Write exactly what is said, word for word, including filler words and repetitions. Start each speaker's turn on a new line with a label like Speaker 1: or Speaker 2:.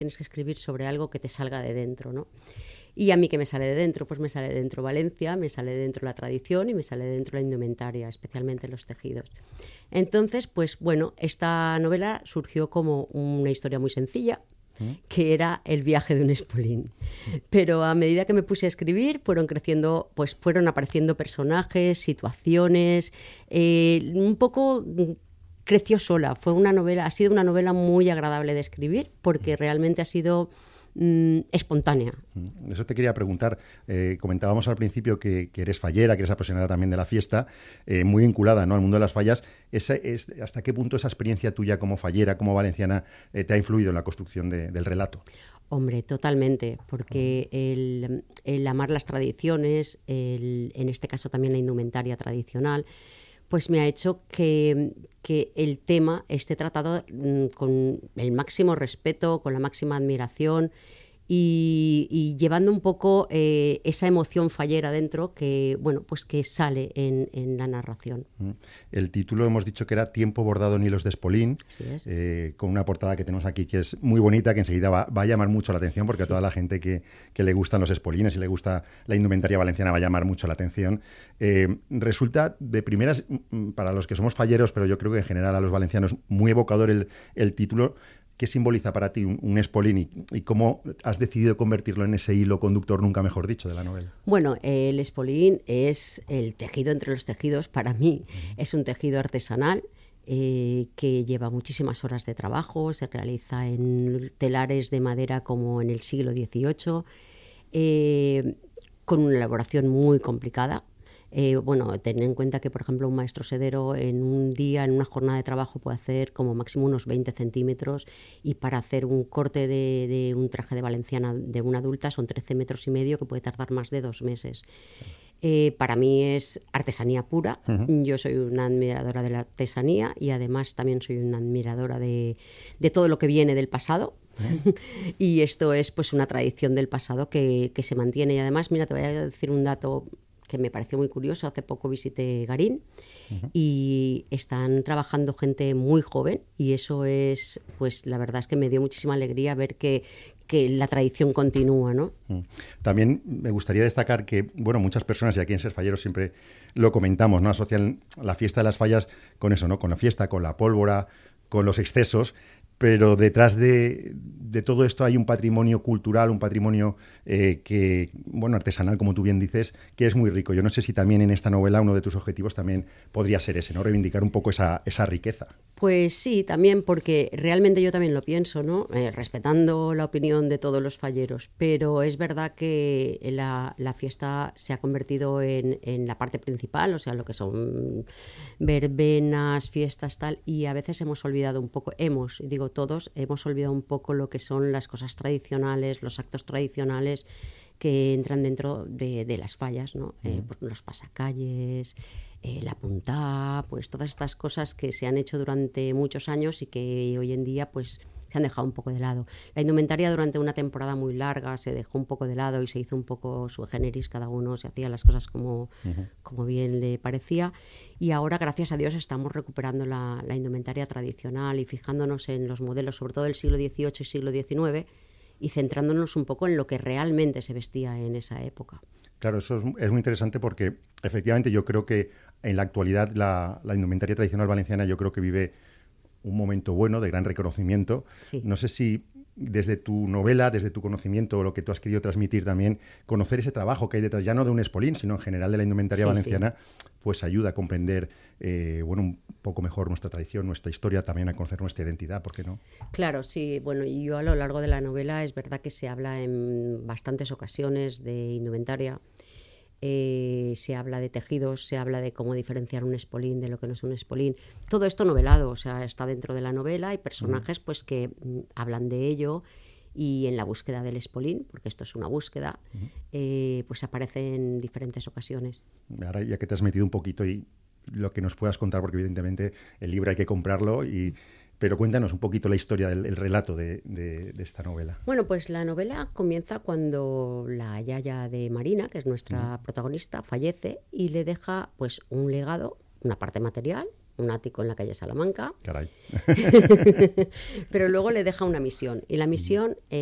Speaker 1: tienes que escribir sobre algo que te salga de dentro, ¿no? Y a mí, ¿qué me sale de dentro? Pues me sale de dentro Valencia, me sale de dentro la tradición y me sale de dentro la indumentaria, especialmente los tejidos. Entonces, pues bueno, esta novela surgió como una historia muy sencilla, que era el viaje de un espolín. Pero a medida que me puse a escribir, fueron creciendo, pues fueron apareciendo personajes, situaciones, eh, un poco creció sola. Fue una novela, ha sido una novela muy agradable de escribir, porque realmente ha sido Mm, espontánea.
Speaker 2: Eso te quería preguntar. Eh, comentábamos al principio que, que eres fallera, que eres apasionada también de la fiesta, eh, muy vinculada, ¿no?, al mundo de las fallas. Ese, es, ¿Hasta qué punto esa experiencia tuya como fallera, como valenciana, eh, te ha influido en la construcción de, del relato?
Speaker 1: Hombre, totalmente, porque el, el amar las tradiciones, el, en este caso también la indumentaria tradicional, pues me ha hecho que, que el tema esté tratado mmm, con el máximo respeto, con la máxima admiración y, y llevando un poco eh, esa emoción fallera dentro que, bueno, pues que sale en, en la narración.
Speaker 2: El título hemos dicho que era Tiempo bordado en hilos de espolín,
Speaker 1: Así es.
Speaker 2: eh, con una portada que tenemos aquí que es muy bonita, que enseguida va, va a llamar mucho la atención porque sí. A toda la gente que, que le gustan los espolines y le gusta la indumentaria valenciana va a llamar mucho la atención. Eh, resulta de primeras, para los que somos falleros, pero yo creo que en general a los valencianos, muy evocador el, el título. ¿Qué simboliza para ti un, un espolín y, y cómo has decidido convertirlo en ese hilo conductor, nunca mejor dicho, de la novela?
Speaker 1: Bueno, el espolín es el tejido entre los tejidos. Para mí uh-huh. es un tejido artesanal eh, que lleva muchísimas horas de trabajo, se realiza en telares de madera como en el siglo dieciocho, eh, con una elaboración muy complicada. Eh, bueno, ten en cuenta que, por ejemplo, un maestro sedero en un día, en una jornada de trabajo, puede hacer como máximo unos veinte centímetros y para hacer un corte de, de un traje de valenciana de una adulta son trece metros y medio, que puede tardar más de dos meses. Eh, para mí es artesanía pura. Uh-huh. Yo soy una admiradora de la artesanía y además también soy una admiradora de, de todo lo que viene del pasado. Uh-huh. Y esto es pues una tradición del pasado que, que se mantiene. Y además, mira, te voy a decir un dato que me pareció muy curioso. Hace poco visité Garín uh-huh. y están trabajando gente muy joven y eso es, pues la verdad es que me dio muchísima alegría ver que, que la tradición continúa, ¿no?
Speaker 2: También me gustaría destacar que, bueno, muchas personas, y aquí en Ser Falleros siempre lo comentamos, ¿no?, asocian la fiesta de las fallas con eso, ¿no?, con la fiesta, con la pólvora, con los excesos, pero detrás de, de todo esto hay un patrimonio cultural, un patrimonio eh, que, bueno, artesanal, como tú bien dices, que es muy rico. Yo no sé si también en esta novela uno de tus objetivos también podría ser ese, ¿no?, reivindicar un poco esa, esa riqueza.
Speaker 1: Pues sí, también, porque realmente yo también lo pienso, ¿no?, eh, respetando la opinión de todos los falleros, pero es verdad que la, la fiesta se ha convertido en, en la parte principal, o sea, lo que son verbenas, fiestas, tal, y a veces hemos olvidado un poco, hemos, digo todos, hemos olvidado un poco lo que son las cosas tradicionales, los actos tradicionales que entran dentro de, de las fallas, ¿no? Mm. Eh, pues los pasacalles, eh, la puntá, pues todas estas cosas que se han hecho durante muchos años y que hoy en día pues se han dejado un poco de lado. La indumentaria durante una temporada muy larga se dejó un poco de lado y se hizo un poco sui generis, cada uno se hacía las cosas como, uh-huh. como bien le parecía, y ahora gracias a Dios estamos recuperando la, la indumentaria tradicional y fijándonos en los modelos, sobre todo del siglo dieciocho y siglo diecinueve, y centrándonos un poco en lo que realmente se vestía en esa época.
Speaker 2: Claro, eso es, es muy interesante porque efectivamente yo creo que en la actualidad la, la indumentaria tradicional valenciana yo creo que vive un momento bueno de gran reconocimiento. Sí. No sé si desde tu novela, desde tu conocimiento, lo que tú has querido transmitir también, conocer ese trabajo que hay detrás, ya no de un espolín, sino en general de la indumentaria sí, valenciana, sí. pues ayuda a comprender eh, bueno, un poco mejor nuestra tradición, nuestra historia, también a conocer nuestra identidad, ¿por qué no?
Speaker 1: Claro, sí. Bueno, y yo a lo largo de la novela es verdad que se habla en bastantes ocasiones de indumentaria. Eh, se habla de tejidos, se habla de cómo diferenciar un espolín de lo que no es un espolín. Todo esto novelado, o sea, está dentro de la novela. Hay personajes uh-huh. pues que mm, hablan de ello y en la búsqueda del espolín, porque esto es una búsqueda, uh-huh. eh, pues aparece en diferentes ocasiones.
Speaker 2: Ahora ya que te has metido un poquito y lo que nos puedas contar, porque evidentemente el libro hay que comprarlo y... Pero cuéntanos un poquito la historia, del el relato de, de, de esta novela.
Speaker 1: Bueno, pues la novela comienza cuando la yaya de Marina, que es nuestra uh-huh. protagonista, fallece y le deja pues un legado, una parte material un ático en la calle Salamanca.
Speaker 2: Caray.
Speaker 1: Pero luego le deja una misión. Y la misión